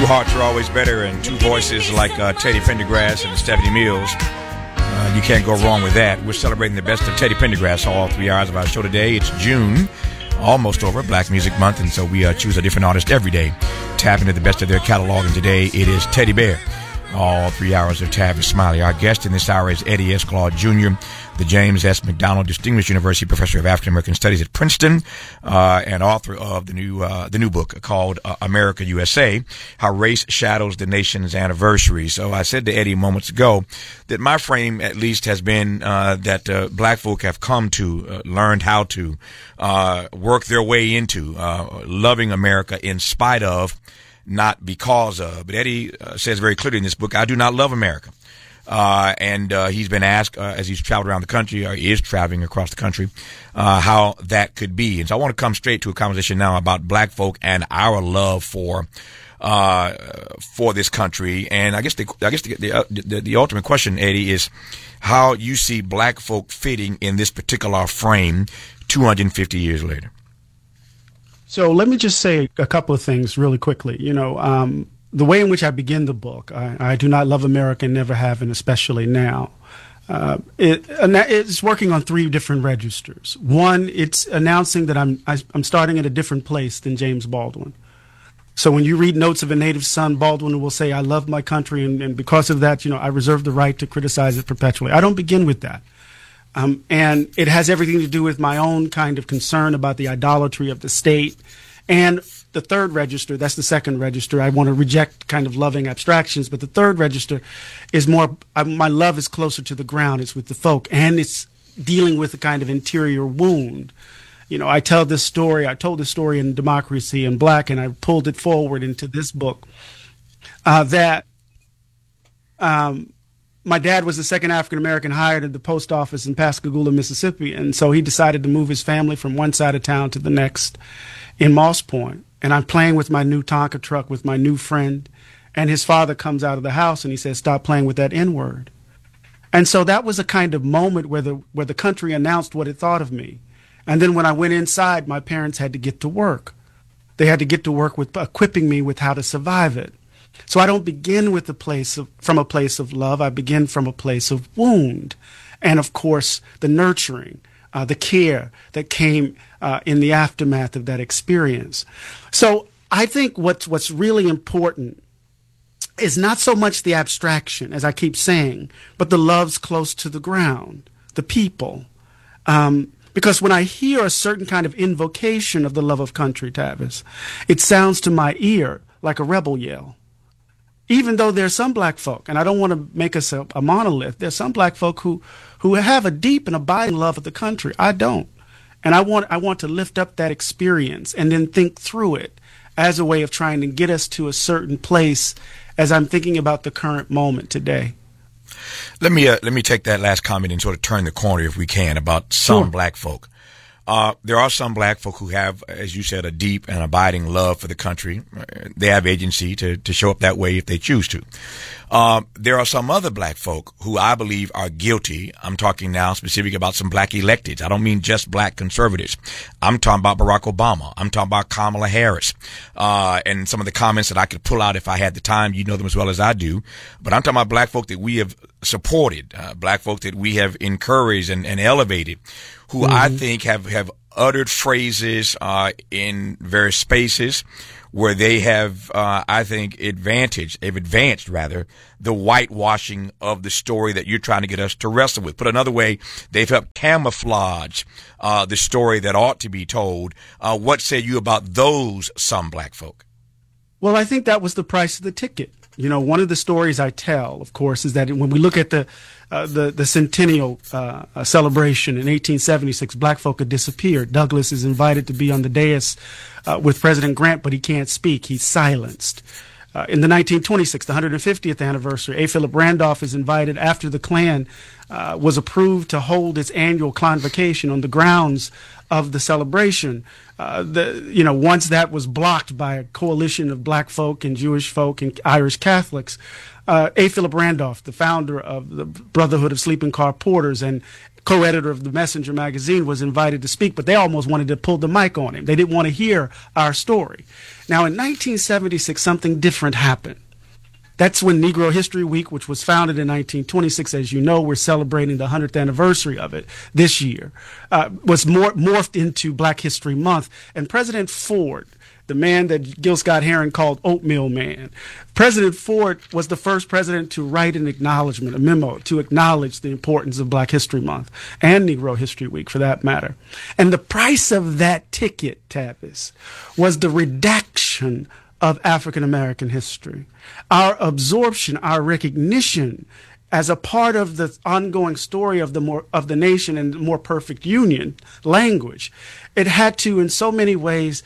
Two hearts are always better, and two voices like Teddy Pendergrass and Stephanie Mills. You can't go wrong with that. We're celebrating the best of Teddy Pendergrass all 3 hours of our show today. It's June, almost over, Black Music Month, and so we choose a different artist every day, tap into the best of their catalog, and today it is Teddy Bear. All 3 hours of Tavis Smiley. Our guest in this hour is Eddie S. Claude Jr., the James S. McDonald Distinguished University Professor of African American Studies at Princeton, and author of the new book called America USA: How Race Shadows the Nation's Anniversary. So I said to Eddie moments ago that my frame, at least, has been that black folk have come to learned how to work their way into loving America in spite of, not because of. But Eddie says very clearly in this book, I do not love America. And he's been asked, as he's traveled around the country, or he is traveling across the country, how that could be. And so I want to come straight to a conversation now about black folk and our love for this country. And I guess the ultimate question, Eddie, is how you see black folk fitting in this particular frame 250 years later. So let me just say a couple of things really quickly. The way in which I begin the book, I do not love America and never have, and especially now. It's working on three different registers. One, it's announcing that I'm starting at a different place than James Baldwin. So when you read Notes of a Native Son, Baldwin will say, I love my country, and because of that, I reserve the right to criticize it perpetually. I don't begin with that. And it has everything to do with my own kind of concern about the idolatry of the state. And the third register, that's the second register, I want to reject kind of loving abstractions, but the third register is more, my love is closer to the ground, it's with the folk, and it's dealing with a kind of interior wound. I told this story in Democracy in Black, and I pulled it forward into this book, that my dad was the second African-American hired at the post office in Pascagoula, Mississippi, and so he decided to move his family from one side of town to the next in Moss Point. And I'm playing with my new Tonka truck with my new friend, and his father comes out of the house and he says, stop playing with that N-word. And so that was a kind of moment where the country announced what it thought of me. And then when I went inside, my parents had to get to work. They had to get to work with equipping me with how to survive it. So I don't begin from a place of love. I begin from a place of wound. And of course, the nurturing, the care that came in the aftermath of that experience. So I think what's really important is not so much the abstraction, as I keep saying, but the love's close to the ground, the people. Because when I hear a certain kind of invocation of the love of country, Tavis, it sounds to my ear like a rebel yell. Even though there's some black folk, and I don't want to make us a monolith, there's some black folk who have a deep and abiding love of the country. I don't. And I want to lift up that experience and then think through it as a way of trying to get us to a certain place as I'm thinking about the current moment today. Let me take that last comment and sort of turn the corner, if we can, about some Sure. black folk. There are some black folk who have, as you said, a deep and abiding love for the country. They have agency to show up that way if they choose to. There are some other black folk who I believe are guilty. I'm talking now specifically about some black electeds. I don't mean just black conservatives. I'm talking about Barack Obama. I'm talking about Kamala Harris. And some of the comments that I could pull out if I had the time. You know them as well as I do. But I'm talking about black folk that we have supported, black folk that we have encouraged and elevated, who I think have uttered phrases in various spaces where they have, I think, they've advanced the whitewashing of the story that you're trying to get us to wrestle with. Put another way, they've helped camouflage the story that ought to be told. What say you about those some black folk? Well, I think that was the price of the ticket. One of the stories I tell, of course, is that when we look at the centennial celebration in 1876, black folk had disappeared. Douglass is invited to be on the dais with President Grant, but he can't speak. He's silenced. In the 1926, the 150th anniversary, A. Philip Randolph is invited after the Klan was approved to hold its annual convocation on the grounds of the celebration. Once that was blocked by a coalition of black folk and Jewish folk and Irish Catholics, A. Philip Randolph, the founder of the Brotherhood of Sleeping Car Porters and co-editor of the Messenger magazine, was invited to speak, but they almost wanted to pull the mic on him. They didn't want to hear our story. Now, in 1976, something different happened. That's when Negro History Week, which was founded in 1926, as you know, we're celebrating the 100th anniversary of it this year, was morphed into Black History Month. And President Ford, the man that Gil Scott-Heron called Oatmeal Man, President Ford was the first president to write an acknowledgement, a memo, to acknowledge the importance of Black History Month and Negro History Week, for that matter. And the price of that ticket, Tavis, was the redaction of African American history, our absorption, our recognition as a part of the ongoing story of the nation and the more perfect union language. It had to, in so many ways,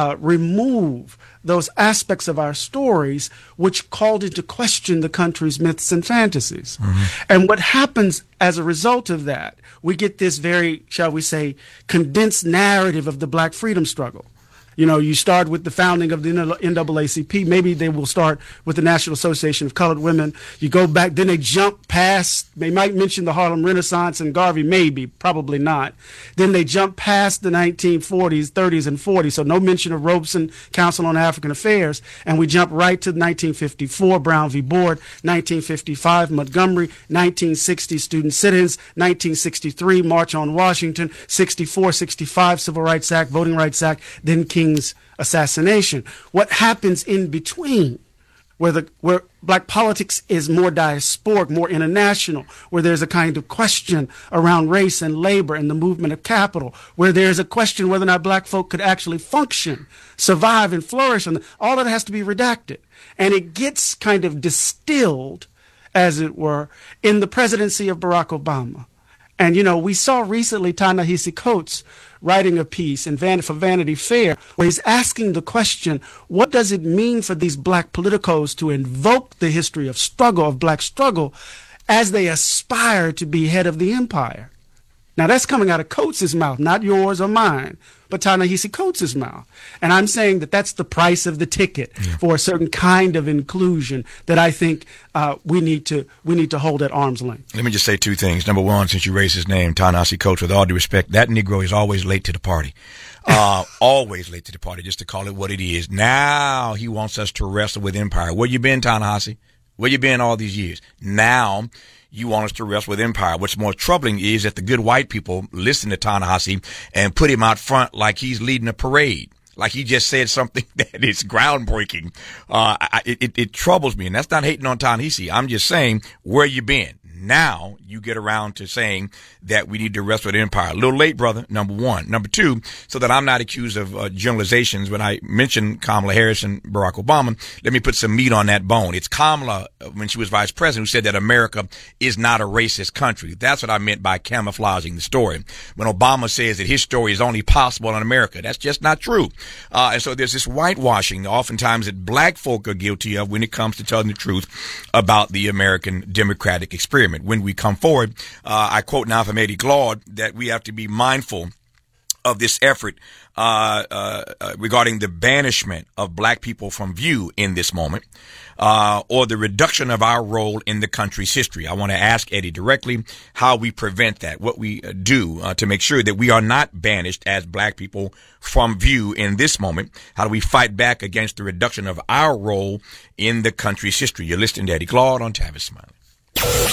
remove those aspects of our stories which called into question the country's myths and fantasies. Mm-hmm. And what happens as a result of that, we get this very, shall we say, condensed narrative of the Black freedom struggle. You know, you start with the founding of the NAACP. Maybe they will start with the National Association of Colored Women. You go back, then they jump past, they might mention the Harlem Renaissance and Garvey, maybe, probably not. Then they jump past the 1940s, 30s, and 40s, so no mention of Robeson Council on African Affairs. And we jump right to 1954, Brown v. Board, 1955, Montgomery, 1960, Student Sit-ins, 1963, March on Washington, 64, 65, Civil Rights Act, Voting Rights Act, then King's assassination. What happens in between, where Black politics is more diasporic, more international, where there's a kind of question around race and labor and the movement of capital, where there's a question whether or not Black folk could actually function, survive, and flourish, and all of that has to be redacted. And it gets kind of distilled, as it were, in the presidency of Barack Obama. And, you know, we saw recently Ta-Nehisi Coates writing a piece for Vanity Fair where he's asking the question, what does it mean for these Black politicos to invoke the history of struggle, of Black struggle, as they aspire to be head of the empire? Now, that's coming out of Coates' mouth, not yours or mine, but Ta-Nehisi Coates' mouth. And I'm saying that that's the price of the ticket for a certain kind of inclusion that I think we need to hold at arm's length. Let me just say two things. Number one, since you raised his name, Ta-Nehisi Coates, with all due respect, that Negro is always late to the party. Always late to the party, just to call it what it is. Now he wants us to wrestle with empire. Where you been, Ta-Nehisi? Where you been all these years? Now you want us to wrestle with empire. What's more troubling is that the good white people listen to Ta-Nehisi and put him out front like he's leading a parade, like he just said something that is groundbreaking. It troubles me, and that's not hating on Ta-Nehisi. I'm just saying, where you been? Now you get around to saying that we need to wrestle with empire. A little late, brother, number one. Number two, so that I'm not accused of generalizations, when I mentioned Kamala Harris and Barack Obama, let me put some meat on that bone. It's Kamala, when she was vice president, who said that America is not a racist country. That's what I meant by camouflaging the story. When Obama says that his story is only possible in America, that's just not true. And so there's this whitewashing oftentimes that Black folk are guilty of when it comes to telling the truth about the American democratic experiment. When we come forward, I quote now from Eddie Glaude that we have to be mindful of this effort regarding the banishment of Black people from view in this moment, or the reduction of our role in the country's history. I want to ask Eddie directly how we prevent that, what we do to make sure that we are not banished as Black people from view in this moment. How do we fight back against the reduction of our role in the country's history? You're listening to Eddie Glaude on Tavis Smiley.